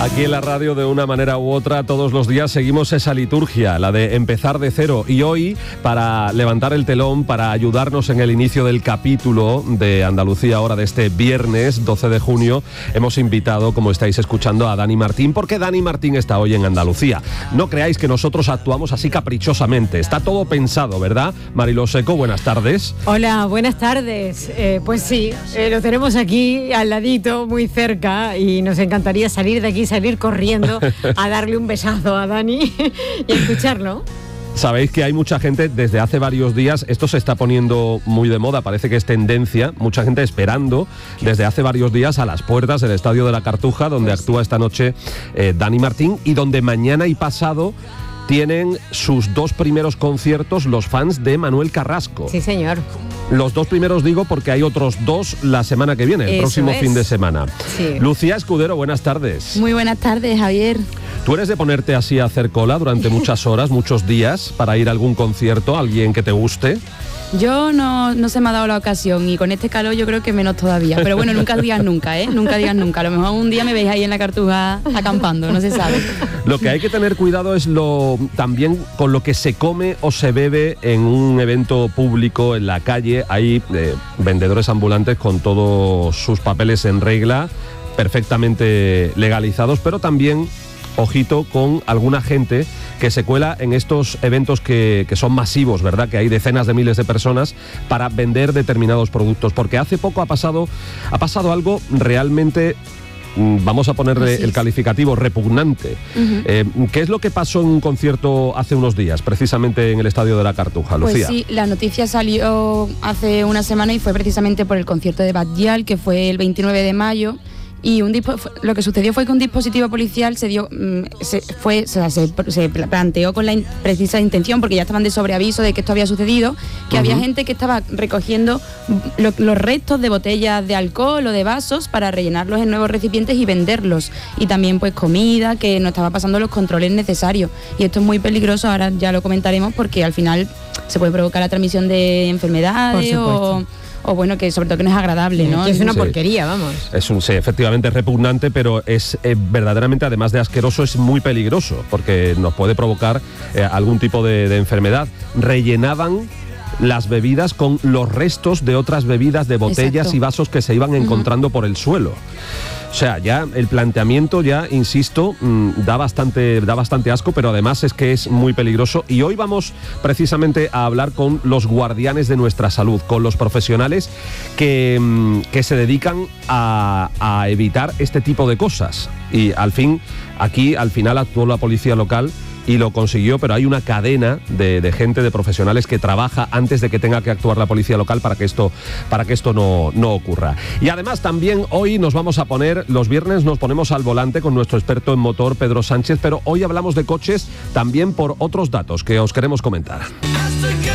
Aquí en la radio, de una manera u otra, todos los días seguimos esa liturgia, la de empezar de cero. Y hoy, para levantar el telón, para ayudarnos en el inicio del capítulo de Andalucía Ahora de este viernes 12 de junio, hemos invitado, como estáis escuchando, a Dani Martín, porque Dani Martín está hoy en Andalucía. No creáis que nosotros actuamos así caprichosamente, está todo pensado, ¿verdad? Mariló Seco, buenas tardes. Hola, buenas tardes. Pues sí, lo tenemos aquí al ladito, muy cerca, y nos encantaría salir de aquí, salir corriendo a darle un besazo a Dani y escucharlo. Sabéis que hay mucha gente desde hace varios días, esto se está poniendo muy de moda, parece que es tendencia, mucha gente esperando desde hace varios días a las puertas del Estadio de la Cartuja, donde actúa esta noche Dani Martín, y donde mañana y pasado tienen sus dos primeros conciertos los fans de Manuel Carrasco. Sí, señor. Los dos primeros digo porque hay otros dos la semana que viene, el próximo fin de semana. Sí. Lucía Escudero, buenas tardes. Muy buenas tardes, Javier. ¿Tú eres de ponerte así a hacer cola durante muchas horas, muchos días, para ir a algún concierto, a alguien que te guste? Yo no se me ha dado la ocasión, y con este calor yo creo que menos todavía. Pero bueno, nunca digas nunca, ¿eh? Nunca digas nunca. A lo mejor un día me veis ahí en la Cartuja acampando, no se sabe. Lo que hay que tener cuidado es también con lo que se come o se bebe en un evento público, en la calle. Hay vendedores ambulantes con todos sus papeles en regla, perfectamente legalizados, pero también, ojito, con alguna gente que se cuela en estos eventos que son masivos, ¿verdad? Que hay decenas de miles de personas para vender determinados productos. Porque hace poco ha pasado algo realmente, vamos a ponerle el calificativo, repugnante. Uh-huh. ¿Qué es lo que pasó en un concierto hace unos días, precisamente en el Estadio de la Cartuja, Lucía? Pues sí, la noticia salió hace una semana y fue precisamente por el concierto de Bad Gyal, que fue el 29 de mayo. Y lo que sucedió fue que un dispositivo policial se planteó con la precisa intención, porque ya estaban de sobreaviso de que esto había sucedido, que había gente que estaba recogiendo los restos de botellas de alcohol o de vasos para rellenarlos en nuevos recipientes y venderlos. Y también pues comida que no estaba pasando los controles necesarios. Y esto es muy peligroso, ahora ya lo comentaremos, porque al final se puede provocar la transmisión de enfermedades o bueno, que sobre todo que no es agradable, ¿no? Que es una porquería, vamos. Sí, efectivamente es repugnante, pero es verdaderamente, además de asqueroso, es muy peligroso, porque nos puede provocar algún tipo de enfermedad. Rellenaban las bebidas con los restos de otras bebidas, de botellas y vasos que se iban encontrando por el suelo. O sea, ya el planteamiento, ya insisto, da bastante asco, pero además es que es muy peligroso. Y hoy vamos precisamente a hablar con los guardianes de nuestra salud, con los profesionales que se dedican a evitar este tipo de cosas. Y al final actuó la policía local y lo consiguió, pero hay una cadena de gente, de profesionales que trabaja antes de que tenga que actuar la policía local para que esto no ocurra. Y además también hoy los viernes nos ponemos al volante con nuestro experto en motor, Pedro Sánchez, pero hoy hablamos de coches también por otros datos que os queremos comentar.